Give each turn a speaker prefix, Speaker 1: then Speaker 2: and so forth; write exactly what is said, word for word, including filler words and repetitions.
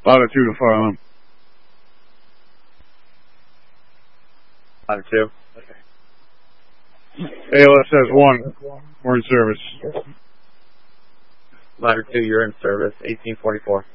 Speaker 1: Latitude to fire alarm.
Speaker 2: Latitude.
Speaker 1: A L S says one. We're in service.
Speaker 2: Latitude, you're in service. eighteen forty-four.